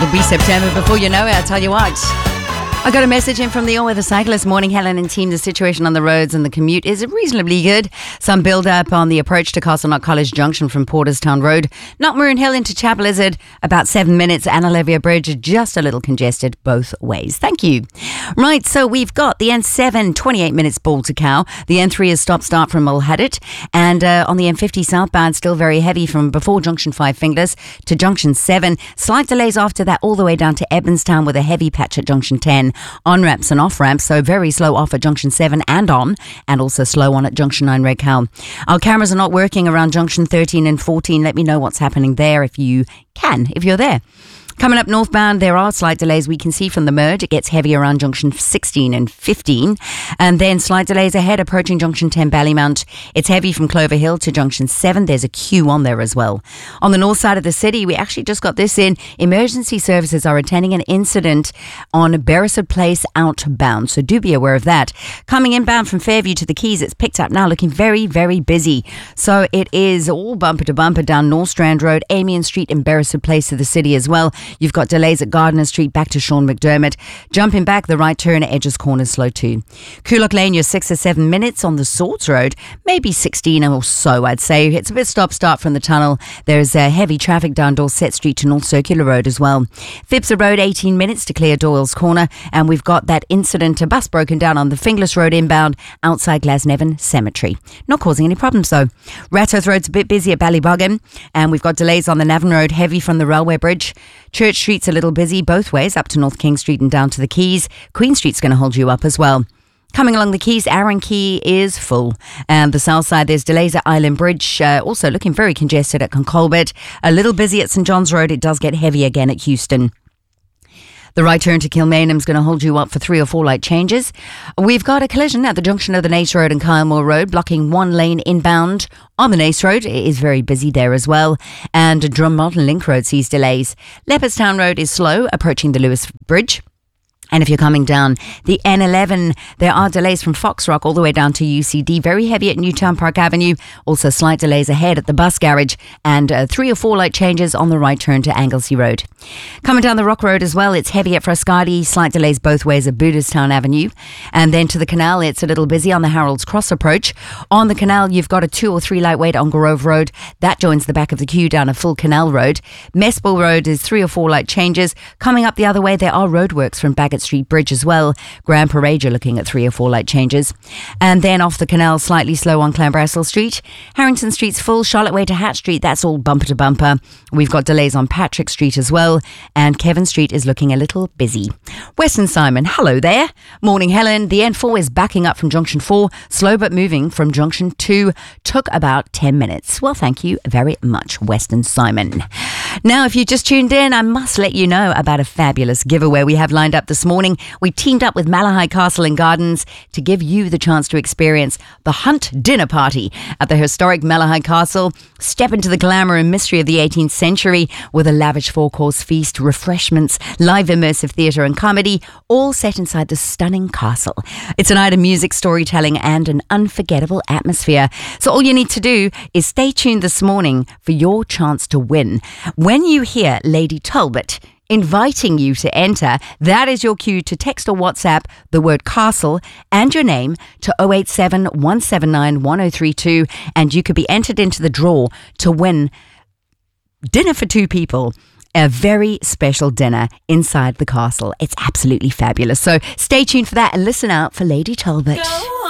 It'll be September before you know it, I tell you what. I got a message in from the all-weather cyclist. Morning, Helen and team. The situation on the roads and the commute is reasonably good. Some build-up on the approach to Castleknock College Junction from Porterstown Road. Knockmaroon Hill into Chapel Izard, about 7 minutes. Anna Olivia Bridge, just a little congested both ways. Thank you. Right, so we've got the N7, 28 minutes Ball to Cow. The N3 is stop-start from Mulhadit. And on the M50 southbound, still very heavy from before Junction 5 Finglas to Junction 7. Slight delays after that all the way down to Edmonstown with a heavy patch at Junction 10. On-ramps and off-ramps, so very slow off at Junction 7 and on, and also slow on at Junction 9 Red Cow. Our cameras are not working around Junction 13 and 14. Let me know what's happening there if you can, if you're there. Coming up northbound, there are slight delays we can see from the merge. It gets heavy around Junction 16 and 15. And then slight delays ahead approaching Junction 10 Ballymount. It's heavy from Clover Hill to Junction 7. There's a queue on there as well. On the north side of the city, we actually just got this in. Emergency services are attending an incident on Beresford Place outbound. So do be aware of that. Coming inbound from Fairview to the Keys, it's picked up now, looking very, very busy. So it is all bumper to bumper down North Strand Road, Amiens Street and Beresford Place to the city as well. You've got delays at Gardiner Street back to Sean McDermott. Jumping back, the right turn at Edges Corner slow too. Coolock Lane, you're 6 or 7 minutes on the Swords Road. Maybe 16 or so, I'd say. It's a bit stop-start from the tunnel. There's heavy traffic down Dorset Street to North Circular Road as well. Phipps Road, 18 minutes to clear Doyle's Corner. And we've got that incident, a bus broken down on the Finglas Road inbound outside Glasnevin Cemetery. Not causing any problems though. Rathoth Road's a bit busy at Ballyboggin. And we've got delays on the Navan Road, heavy from the Railway Bridge. Church Street's a little busy both ways, up to North King Street and down to the Keys. Queen Street's going to hold you up as well. Coming along the Keys, Arran Quay is full. And the south side, there's delays at Island Bridge, also looking very congested at Concolbert. A little busy at St John's Road. It does get heavy again at Houston. The right turn to Kilmainham's going to hold you up for 3 or 4 light changes. We've got a collision at the junction of the Nace Road and Kylemore Road, blocking one lane inbound on the Nace Road. It is very busy there as well. And Drummond Link Road sees delays. Leopardstown Road is slow, approaching the Lewis Bridge. And if you're coming down the N11, there are delays from Foxrock all the way down to UCD. Very heavy at Newtown Park Avenue. Also slight delays ahead at the bus garage. And 3 or 4 light changes on the right turn to Anglesey Road. Coming down the Rock Road as well, it's heavy at Frascati. Slight delays both ways at Booterstown Avenue. And then to the canal, it's a little busy on the Harold's Cross approach. On the canal, you've got a 2 or 3 light wait on Grove Road. That joins the back of the queue down a full Canal Road. Mespel Road is 3 or 4 light changes. Coming up the other way, there are roadworks from Bagot Street Bridge as well. Grand Parade, you're looking at 3 or 4 light changes. And then off the canal, slightly slow on Clanbrassil Street. Harrington Street's full. Charlotte Way to Hatch Street, that's all bumper to bumper. We've got delays on Patrick Street as well. And Kevin Street is looking a little busy. Weston Simon, hello there. Morning, Helen. The N4 is backing up from Junction 4. Slow but moving from Junction 2. Took about 10 minutes. Well, thank you very much, Weston Simon. Now, if you just tuned in, I must let you know about a fabulous giveaway we have lined up this morning. We teamed up with Malahide Castle and Gardens to give you the chance to experience the Hunt Dinner Party at the historic Malahide Castle. Step into the glamour and mystery of the 18th century with a lavish 4-course feast, refreshments, live immersive theatre and comedy, all set inside the stunning castle. It's a night of music, storytelling and an unforgettable atmosphere. So all you need to do is stay tuned this morning for your chance to win. When you hear Lady Talbot inviting you to enter, that is your cue to text or WhatsApp the word castle and your name to 087 179 1032 and you could be entered into the draw to win dinner for 2 people. A very special dinner inside the castle. It's absolutely fabulous. So stay tuned for that and listen out for Lady Talbot.